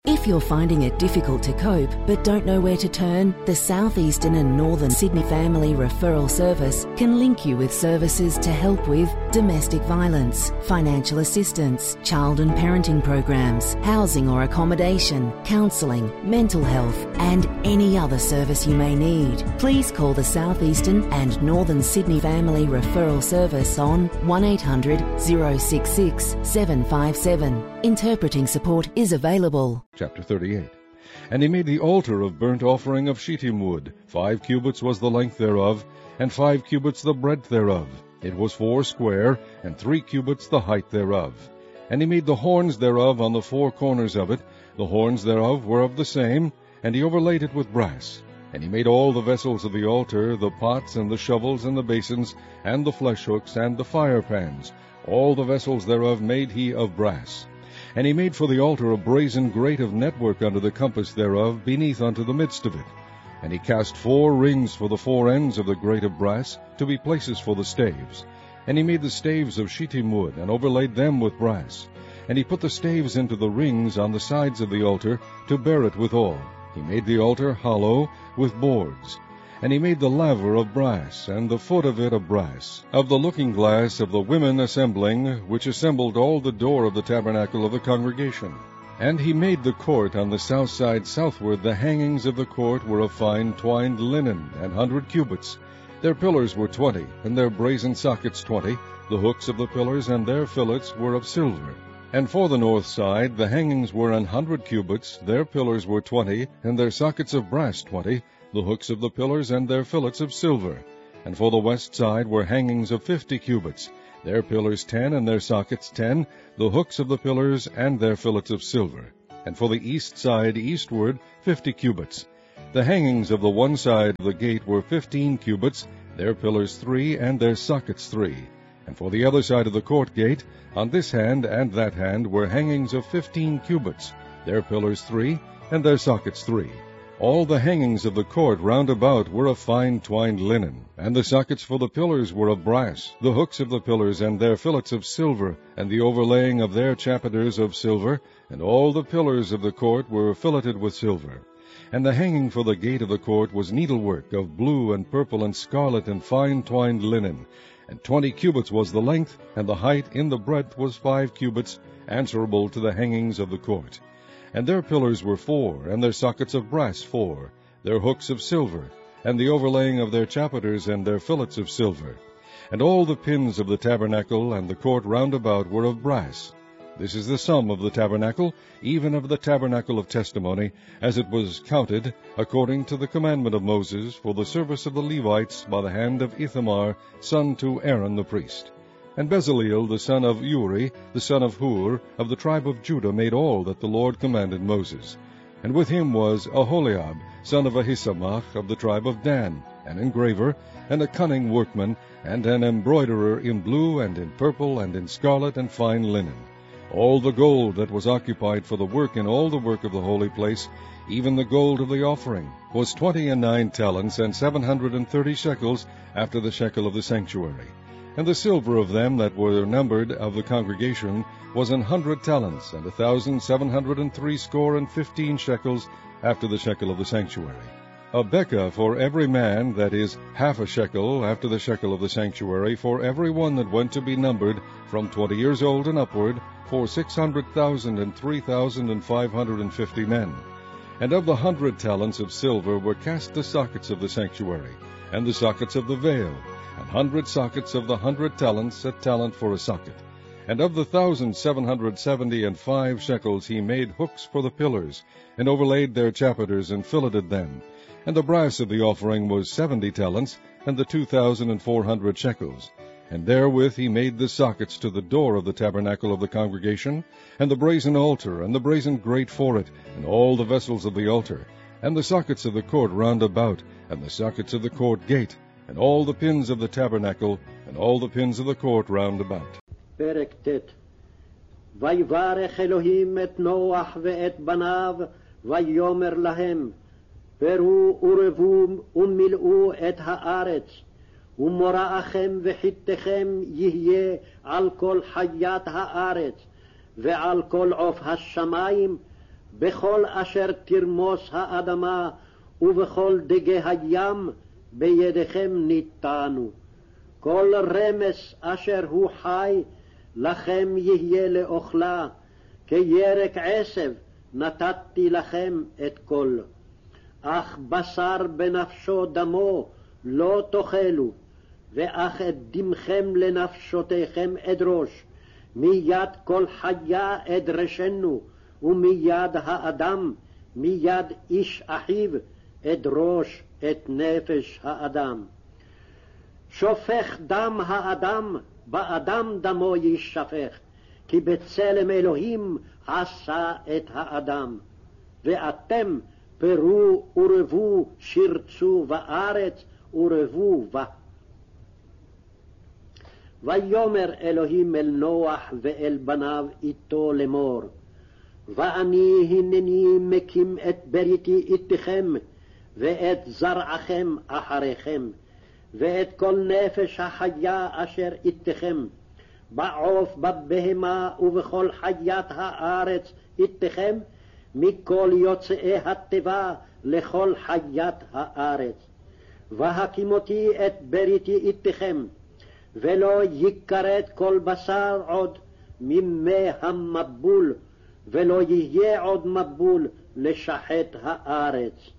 If you're finding it difficult to cope but don't know where to turn, the Southeastern and Northern Sydney Family Referral Service can link you with services to help with domestic violence, financial assistance, child and parenting programs, housing or accommodation, counselling, mental health and any other service you may need. Please call the Southeastern and Northern Sydney Family Referral Service on 1800 066 757. Interpreting support is available. Chapter 38. And he made the altar of burnt offering of shittim wood. 5 cubits was the length thereof, and 5 cubits the breadth thereof. It was 4 square, and 3 cubits the height thereof. And he made the horns thereof on the 4 corners of it. The horns thereof were of the same, and he overlaid it with brass. And he made all the vessels of the altar, the pots and the shovels and the basins, and the flesh hooks and the fire pans. All the vessels thereof made he of brass. And he made for the altar a brazen grate of network under the compass thereof, beneath unto the midst of it. And he cast 4 rings for the 4 ends of the grate of brass, to be places for the staves. And he made the staves of shittim wood, and overlaid them with brass. And he put the staves into the rings on the sides of the altar, to bear it withal. He made the altar hollow, with boards. And he made the laver of brass, and the foot of it of brass, of the looking glass of the women assembling, which assembled all the door of the tabernacle of the congregation. And he made the court on the south side southward. The hangings of the court were of fine twined linen, 100 cubits. Their pillars were 20, and their brazen sockets 20. The hooks of the pillars and their fillets were of silver. And for the north side the hangings were 100 cubits. Their pillars were 20, and their sockets of brass 20. The hooks of the pillars and their fillets of silver. And for the west side were hangings of 50 cubits, their pillars 10, and their sockets 10, the hooks of the pillars and their fillets of silver. And for the east side eastward 50 cubits. The hangings of the one side of the gate were 15 cubits, their pillars 3, and their sockets 3. And for the other side of the court gate, on this hand and that hand, were hangings of 15 cubits, their pillars 3, and their sockets 3. All the hangings of the court round about were of fine twined linen, and the sockets for the pillars were of brass, the hooks of the pillars and their fillets of silver, and the overlaying of their chapiters of silver, and all the pillars of the court were filleted with silver. And the hanging for the gate of the court was needlework of blue and purple and scarlet and fine twined linen, and 20 cubits was the length, and the height in the breadth was 5 cubits, answerable to the hangings of the court. And their pillars were 4, and their sockets of brass 4, their hooks of silver, and the overlaying of their chapiters and their fillets of silver. And all the pins of the tabernacle and the court round about were of brass. This is the sum of the tabernacle, even of the tabernacle of testimony, as it was counted, according to the commandment of Moses, for the service of the Levites by the hand of Ithamar, son to Aaron the priest. And Bezaleel, the son of Uri, the son of Hur, of the tribe of Judah, made all that the Lord commanded Moses. And with him was Aholiab, son of Ahisamach, of the tribe of Dan, an engraver, and a cunning workman, and an embroiderer in blue, and in purple, and in scarlet, and fine linen. All the gold that was occupied for the work in all the work of the holy place, even the gold of the offering, was 29 talents, and 730 shekels, after the shekel of the sanctuary. And the silver of them that were numbered of the congregation was 100 talents, and 1,760 shekels, after the shekel of the sanctuary. A bekah for every man, that is, half a shekel, after the shekel of the sanctuary, for every one that went to be numbered, from 20 years old and upward, for 600,000 and 3,550 men. And of the 100 talents of silver were cast the sockets of the sanctuary, and the sockets of the veil, 100 sockets of the 100 talents, a talent for a socket. And of the 1,775 shekels he made hooks for the pillars, and overlaid their chapiters, and filleted them. And the brass of the offering was 70 talents, and the 2,400 shekels. And therewith he made the sockets to the door of the tabernacle of the congregation, and the brazen altar, and the brazen grate for it, and all the vessels of the altar, and the sockets of the court round about, and the sockets of the court gate, and all the pins of the tabernacle, and all the pins of the court round about. פרק ט' ויברך אלוהים את נוח ואת בניו, ויאמר להם, פרו ורבו ומילאו את הארץ, ומוראכם וחיתכם יהיה על כל חיית הארץ, ועל כל עוף השמיים, בכל אשר תרמוס האדמה ובכל דגי הים בידיכם ניתנו. כל רמס אשר הוא חי לכם יהיה לאוכלה, כירק עשב נתתי לכם את כל. אך בשר בנפשו דמו לא תאכלו, ואך את דמכם לנפשותיכם אדרוש, מיד כל חיה אדרשנו, ומיד האדם, מיד איש אחיו, אדרוש את נפש האדם. שופך דם האדם, באדם דמו יישפך, כי בצלם אלוהים עשה את האדם. ואתם פרו ורבו, שרצו בארץ ורבו בה. ויאמר אלוהים אל נוח ואל בניו איתו לאמור, ואני הנני מקים את בריתי איתכם, ואת זרעכם אחריכם, ואת כל נפש החיה אשר איתכם, בעוף בבהמה ובכל חיית הארץ איתכם, מכל יוצאי התיבה לכל חיית הארץ. והקימותי את בריתי איתכם, ולא יכרת כל בשר עוד ממי המבול, ולא יהיה עוד מבול לשחט הארץ.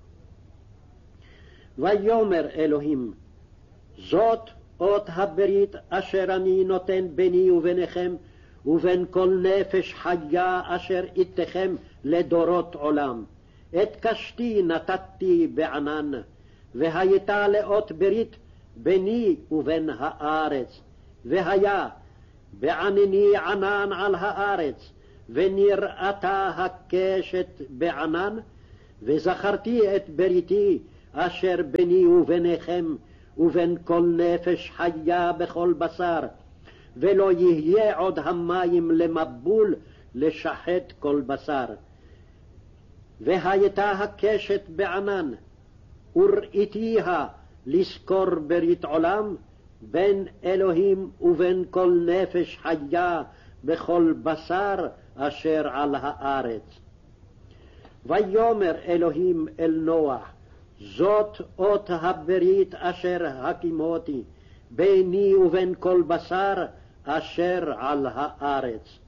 ויאמר אלוהים, זאת אות הברית אשר אני נותן ביני וביניכם, ובין כל נפש חיה אשר איתכם לדורות עולם. את קשתי נתתי בענן, והייתה לאות ברית ביני ובין הארץ. והיה בענני ענן על הארץ, ונראתה הקשת בענן, וזכרתי את בריתי אשר ביני וביניכם, ובין כל נפש חיה בכל בשר, ולא יהיה עוד המים למבול לשחט כל בשר. והייתה הקשת בענן, וראיתיה לזכור ברית עולם, בין אלוהים ובין כל נפש חיה בכל בשר אשר על הארץ. ויאמר אלוהים אל נוח, זאת אות הברית אשר הקימותי ביני ובין כל בשר אשר על הארץ.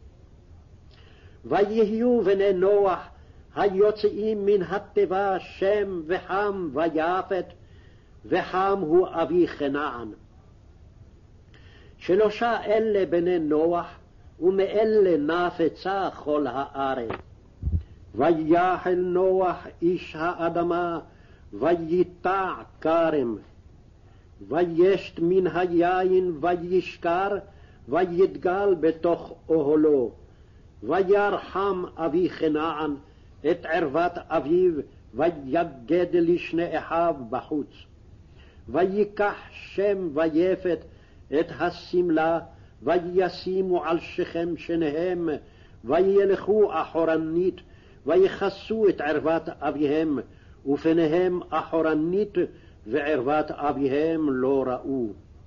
ויהיו בני נוח היוצאים מן התיבה שם וחם ויפת, וחם הוא אבי כנען. שלושה אלה בני נוח, ומאלה נפצה כל הארץ. ויחל נוח איש האדמה, וייטע כרם, וישת מן היין וישכר, ויתגל בתוך אוהלו. וירחם אבי כנען את ערוות אביו, ויגד לשני אחיו בחוץ. ויקח שם ויפת את השמלה, וישימו על שכם שניהם, וילכו אחורנית, ויכסו את ערוות אביהם, ופניהם אחורנית, וערוות אביהם לא ראו.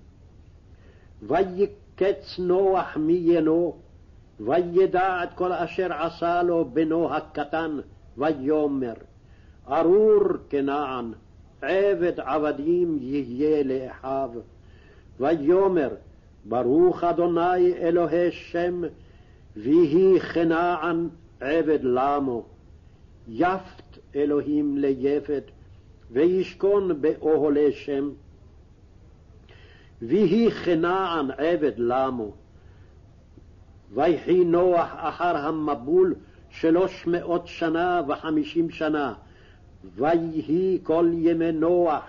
ויקץ נוח מיינו, וידע את כל אשר עשה לו בנו הקטן, ויאמר, ארור כנען, עבד עבדים יהיה לאחיו. ויאמר, ברוך אדוני אלוהי שם, ויהי כנען עבד למו. יפת אלוהים ליפת, וישכון באוהלי שם. ויהי כנען עבד למו. ויחי נוח אחר המבול 350 שנה, ויהי כל ימי נוח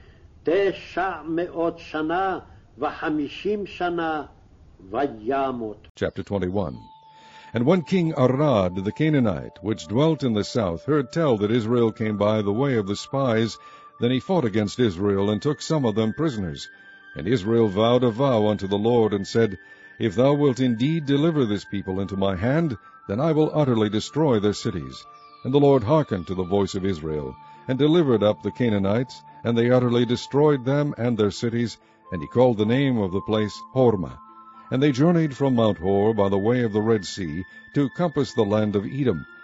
950 שנה, וימות. Chapter 21. And when King Arad the Canaanite, which dwelt in the south, heard tell that Israel came by the way of the spies, then he fought against Israel, and took some of them prisoners. And Israel vowed a vow unto the Lord, and said, If thou wilt indeed deliver this people into my hand, then I will utterly destroy their cities. And the Lord hearkened to the voice of Israel, and delivered up the Canaanites, and they utterly destroyed them and their cities, and he called the name of the place Hormah. And they journeyed from Mount Hor by the way of the Red Sea, to compass the land of Edom,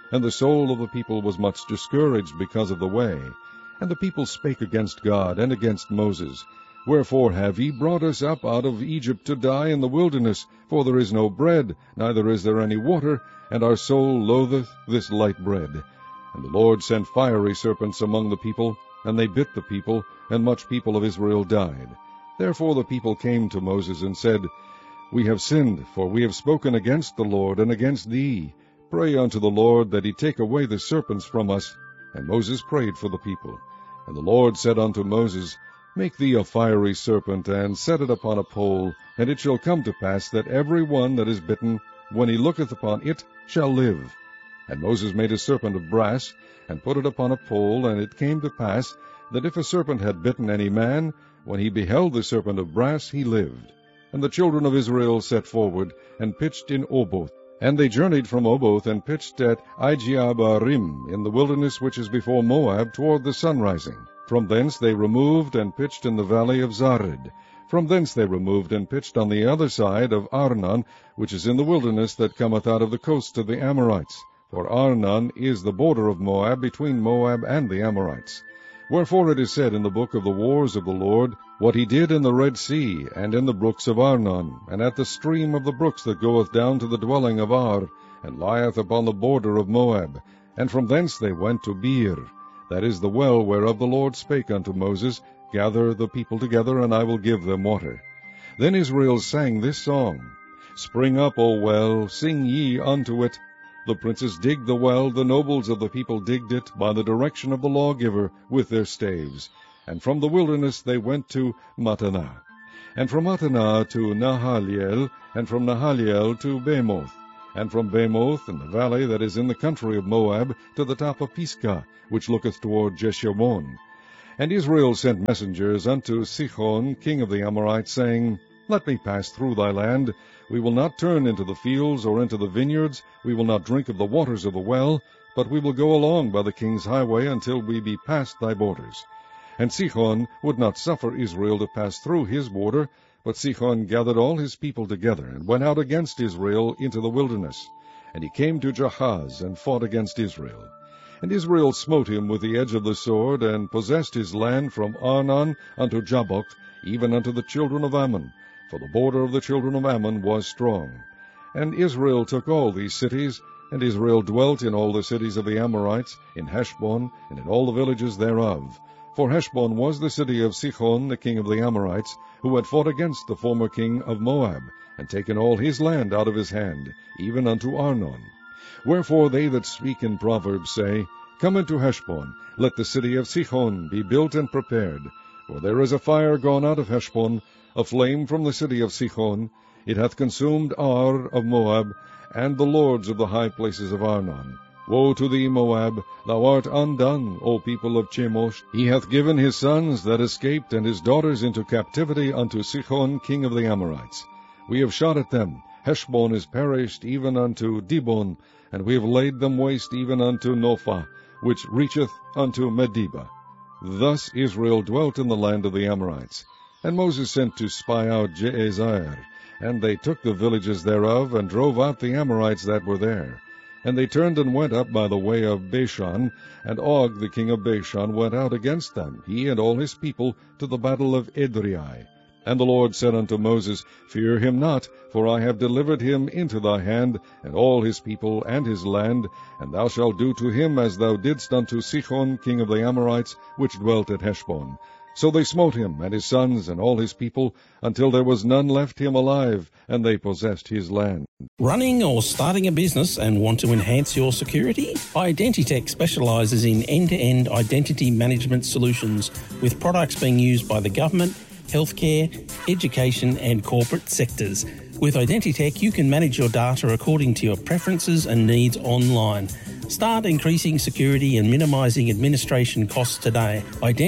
and the soul of the people was much discouraged because of the way. And the people spake against God and against Moses, Wherefore have ye brought us up out of Egypt to die in the wilderness? For there is no bread, neither is there any water, and our soul loatheth this light bread. And the Lord sent fiery serpents among the people, and they bit the people, and much people of Israel died. Therefore the people came to Moses and said, We have sinned, for we have spoken against the Lord and against thee. Pray unto the Lord that he take away the serpents from us. And Moses prayed for the people. And the Lord said unto Moses, Make thee a fiery serpent, and set it upon a pole, and it shall come to pass that every one that is bitten, when he looketh upon it, shall live. And Moses made a serpent of brass, and put it upon a pole, and it came to pass that if a serpent had bitten any man, when he beheld the serpent of brass, he lived. And the children of Israel set forward, and pitched in Oboth. And they journeyed from Oboth, and pitched at Ijeabarim, in the wilderness which is before Moab, toward the sunrising. From thence they removed, and pitched in the valley of Zared. From thence they removed, and pitched on the other side of Arnon, which is in the wilderness that cometh out of the coast of the Amorites. For Arnon is the border of Moab, between Moab and the Amorites. Wherefore it is said in the book of the wars of the Lord, what he did in the Red Sea, and in the brooks of Arnon, and at the stream of the brooks that goeth down to the dwelling of Ar, and lieth upon the border of Moab. And from thence they went to Beer, that is the well whereof the Lord spake unto Moses, Gather the people together, and I will give them water. Then Israel sang this song, Spring up, O well, sing ye unto it. The princes digged the well, the nobles of the people digged it, by the direction of the lawgiver, with their staves. And from the wilderness they went to Mattanah. And from Mattanah to Nahaliel, and from Nahaliel to Bamoth. And from Bamoth, in the valley that is in the country of Moab, to the top of Pisgah, which looketh toward Jeshimon. And Israel sent messengers unto Sihon, king of the Amorites, saying, Let me pass through thy land. We will not turn into the fields or into the vineyards. We will not drink of the waters of the well, but we will go along by the king's highway until we be past thy borders. And Sihon would not suffer Israel to pass through his border, but Sihon gathered all his people together, and went out against Israel into the wilderness. And he came to Jahaz, and fought against Israel. And Israel smote him with the edge of the sword, and possessed his land from Arnon unto Jabbok, even unto the children of Ammon, for the border of the children of Ammon was strong. And Israel took all these cities, and Israel dwelt in all the cities of the Amorites, in Heshbon, and in all the villages thereof. For Heshbon was the city of Sihon, the king of the Amorites, who had fought against the former king of Moab, and taken all his land out of his hand, even unto Arnon. Wherefore they that speak in Proverbs say, Come into Heshbon, let the city of Sihon be built and prepared. For there is a fire gone out of Heshbon, a flame from the city of Sihon. It hath consumed Ar of Moab, and the lords of the high places of Arnon. Woe to thee, Moab! Thou art undone, O people of Chemosh. He hath given his sons that escaped, and his daughters into captivity unto Sihon, king of the Amorites. We have shot at them. Heshbon is perished even unto Dibon, and we have laid them waste even unto Nophah, which reacheth unto Medeba. Thus Israel dwelt in the land of the Amorites. And Moses sent to spy out Jazer, and they took the villages thereof, and drove out the Amorites that were there. And they turned and went up by the way of Bashan, and Og the king of Bashan went out against them, he and all his people, to the battle of Edrei. And the Lord said unto Moses, Fear him not, for I have delivered him into thy hand, and all his people and his land, and thou shalt do to him as thou didst unto Sihon king of the Amorites, which dwelt at Heshbon. So they smote him, and his sons, and all his people, until there was none left him alive, and they possessed his land. Running or starting a business and want to enhance your security? Identitech specialises in end-to-end identity management solutions, with products being used by the government, healthcare, education and corporate sectors. With Identitech, you can manage your data according to your preferences and needs online. Start increasing security and minimising administration costs today.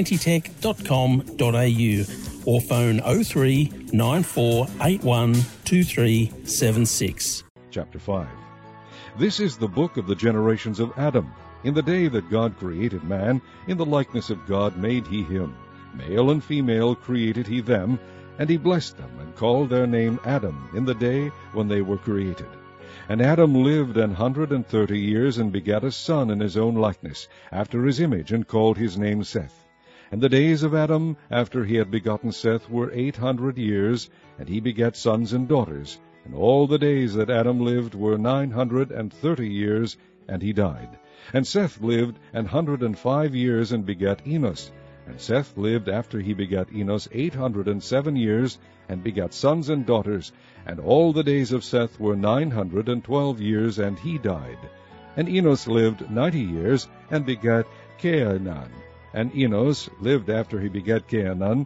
Identitech.com.au or phone 03 9481 2376. Chapter 5. This is the book of the generations of Adam. In the day that God created man, in the likeness of God made he him. Male and female created he them, and he blessed them, and called their name Adam in the day when they were created. And Adam lived 130 years, and begat a son in his own likeness, after his image, and called his name Seth. And the days of Adam, after he had begotten Seth, were 800 years, and he begat sons and daughters. And all the days that Adam lived were 930 years, and he died. And Seth lived 105 years, and begat Enos. And Seth lived after he begat Enos 807 years, and begat sons and daughters. And all the days of Seth were 912 years, and he died. And Enos lived 90 years, and begat Cainan. And Enos lived after he begat Cainan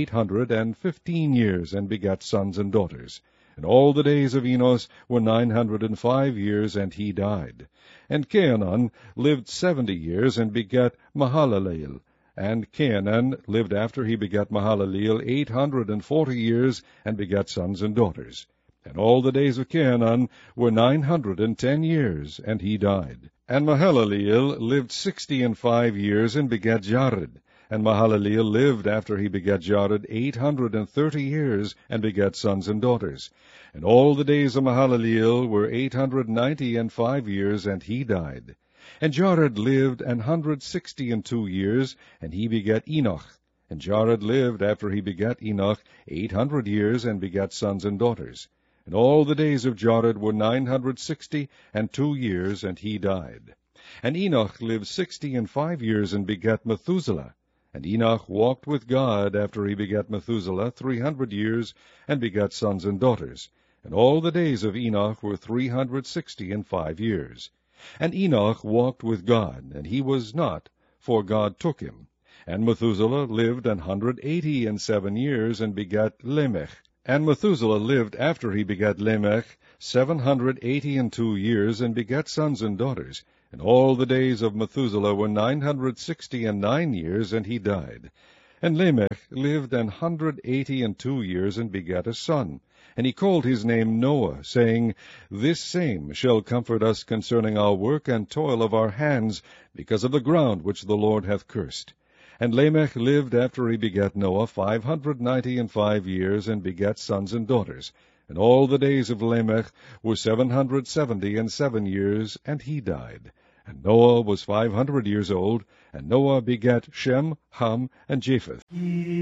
815 years, and begat sons and daughters. And all the days of Enos were 905 years, and he died. And Cainan lived 70 years, and begat Mahalaleel. And Cainan lived after he begat Mahalaleel 840 years, and begat sons and daughters. And all the days of Cainan were 910 years, and he died. And Mahalaleel lived 65 years, and begat Jared. And Mahalaleel lived after he begat Jared 830 years, and begat sons and daughters. And all the days of Mahalaleel were 895 years, and he died. And Jared lived 162 years, and he begat Enoch. And Jared lived after he begat Enoch 800 years, and begat sons and daughters. And all the days of Jared were 962 years, and he died. And Enoch lived 65 years, and begat Methuselah. And Enoch walked with God after he begat Methuselah 300 years, and begat sons and daughters. And all the days of Enoch were 365 years. And Enoch walked with God, and he was not, for God took him. And Methuselah lived 187 years, and begat Lamech. And Methuselah lived after he begat Lamech 782 years, and begat sons and daughters. And all the days of Methuselah were 969 years, and he died. And Lamech lived 182 years, and begat a son. And he called his name Noah, saying, This same shall comfort us concerning our work and toil of our hands, because of the ground which the Lord hath cursed. And Lamech lived after he begat Noah 595 years, and begat sons and daughters. And all the days of Lamech were 777 years, and he died. And Noah was 500 years old, and Noah begat Shem, Ham, and Japheth.